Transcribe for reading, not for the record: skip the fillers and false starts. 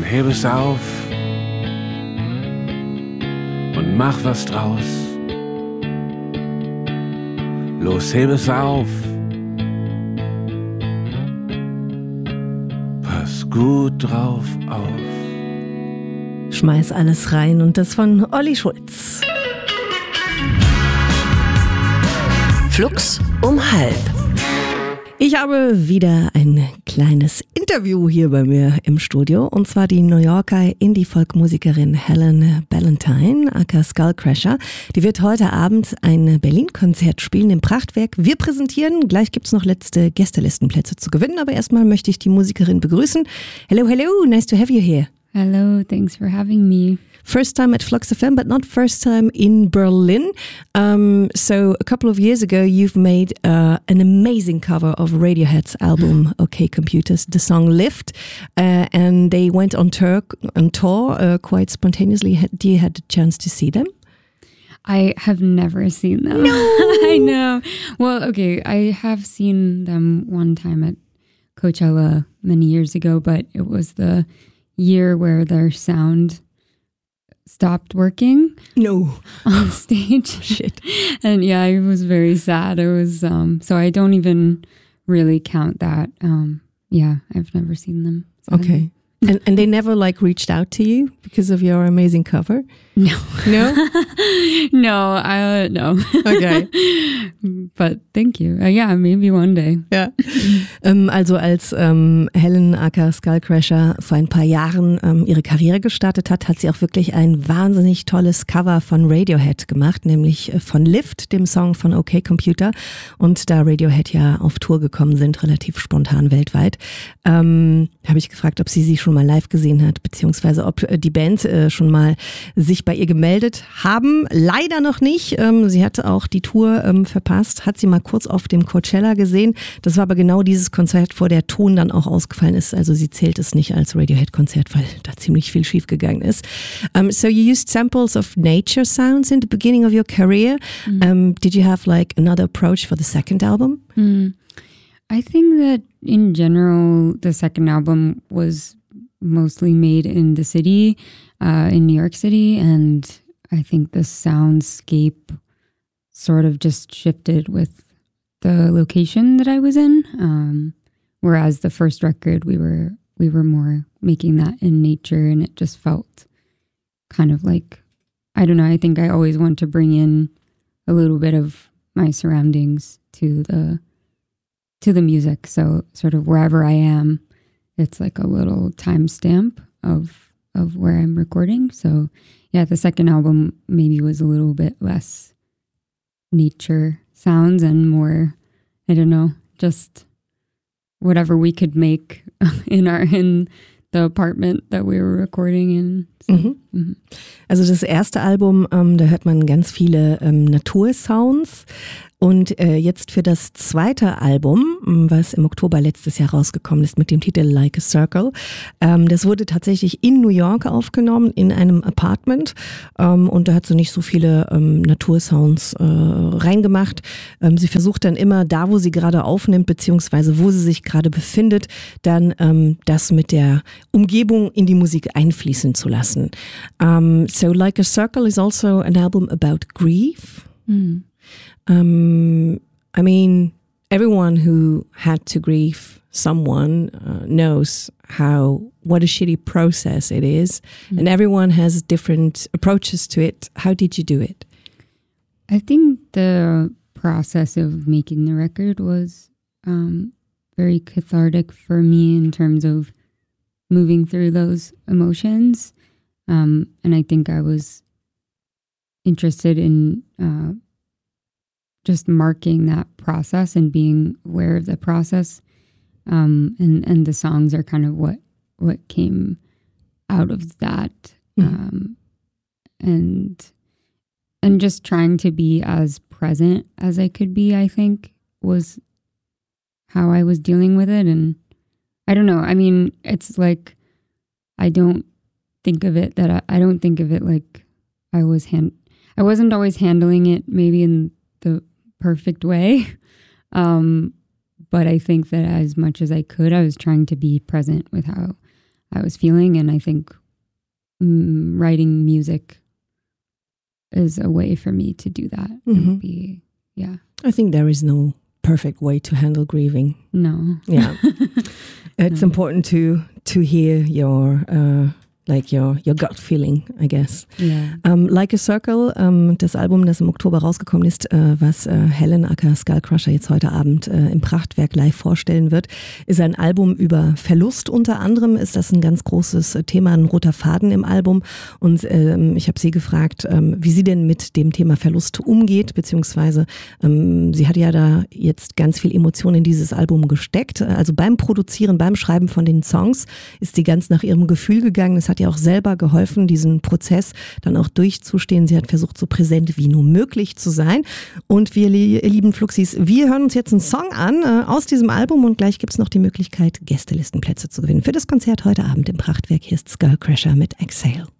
heb es auf und mach was draus. Los, heb es auf. Pass gut drauf auf. Schmeiß alles rein und das von Olli Schulz. Flux um halb. Ich habe wieder ein kleines Interview hier bei mir im Studio und zwar die New Yorker Indie-Folk-Musikerin Helen Ballantyne, aka Skullcrusher. Die wird heute Abend ein Berlin-Konzert spielen im Prachtwerk. Wir präsentieren, gleich gibt's noch letzte Gästelistenplätze zu gewinnen, aber erstmal möchte ich die Musikerin begrüßen. Hello, hello, nice to have you here. Hello, thanks for having me. First time at Flux FM, but not first time in Berlin. So a couple of years ago, you've made an amazing cover of Radiohead's album OK Computers, the song Lift, and they went on tour quite spontaneously. Have you had the chance to see them? I have never seen them. No. I know. Well, okay, I have seen them one time at Coachella many years ago, but it was the year where their sound stopped working. No. On stage. Shit. And yeah, it was very sad. It was so I don't even really count that. Yeah, I've never seen them. Okay. And they never like reached out to you because of your amazing cover? No. No? No. Okay. But thank you. Yeah, maybe one day. Ja. Also als Helen aka Skullcrusher vor ein paar Jahren ihre Karriere gestartet hat, hat sie auch wirklich ein wahnsinnig tolles Cover von Radiohead gemacht, nämlich von Lift, dem Song von OK Computer. Und da Radiohead ja auf Tour gekommen sind, relativ spontan weltweit, habe ich gefragt, ob sie schon mal live gesehen hat, beziehungsweise ob die Band schon mal sich bei ihr gemeldet haben. Leider noch nicht. Sie hatte auch die Tour verpasst, hat sie mal kurz auf dem Coachella gesehen. Das war aber genau dieses Konzert, wo der Ton dann auch ausgefallen ist. Also sie zählt es nicht als Radiohead-Konzert, weil da ziemlich viel schief gegangen ist. So you used samples of nature sounds in the beginning of your career. Did you have like another approach for the second album? I think that in general, the second album was mostly made in the city, in New York City, and I think the soundscape sort of just shifted with the location that I was in. Whereas the first record, we were more making that in nature, and it just felt kind of like, I don't know, I think I always want to bring in a little bit of my surroundings to the music. So sort of wherever I am, it's like a little timestamp of where I'm recording. So yeah, the second album maybe was a little bit less nature sounds and more, I don't know, just whatever we could make in the apartment that we were recording in. So, Also das erste Album, da hört man ganz viele Natursounds. Und jetzt für das zweite Album, was im Oktober letztes Jahr rausgekommen ist mit dem Titel Like a Circle, das wurde tatsächlich in New York aufgenommen, in einem Apartment. Und da hat sie nicht so viele Natursounds reingemacht. Sie versucht dann immer da, wo sie gerade aufnimmt, beziehungsweise wo sie sich gerade befindet, dann das mit der Umgebung in die Musik einfließen zu lassen. So Like a Circle is also an album about grief. I mean, everyone who had to grieve someone knows what a shitty process it is, and everyone has different approaches to it. How did you do it? I think the process of making the record was very cathartic for me in terms of moving through those emotions. And I think I was interested in just marking that process and being aware of the process. And the songs are kind of what came out of that. And just trying to be as present as I could be, I think, was how I was dealing with it. And I don't know. I mean, it's like, I don't think of it like I wasn't always handling it maybe in the perfect way. But I think that as much as I could, I was trying to be present with how I was feeling, and I think writing music is a way for me to do that. And be, I think there is no perfect way to handle grieving. No. Yeah. It's important to hear your your gut feeling, I guess. Yeah. Like a Circle, das Album, das im Oktober rausgekommen ist, was Helen aka Skullcrusher jetzt heute Abend im Prachtwerk live vorstellen wird, ist ein Album über Verlust unter anderem. Ist das ein ganz großes Thema, ein roter Faden im Album. Und ich habe sie gefragt, wie sie denn mit dem Thema Verlust umgeht, beziehungsweise sie hat ja da jetzt ganz viel Emotion in dieses Album gesteckt. Also beim Produzieren, beim Schreiben von den Songs ist sie ganz nach ihrem Gefühl gegangen. Es hat ihr auch selber geholfen, diesen Prozess dann auch durchzustehen. Sie hat versucht, so präsent wie nur möglich zu sein. Und wir, lieben Fluxis, wir hören uns jetzt einen Song an aus diesem Album und gleich gibt es noch die Möglichkeit, Gästelistenplätze zu gewinnen für das Konzert heute Abend im Prachtwerk. Hier ist Skullcrusher mit Exhale.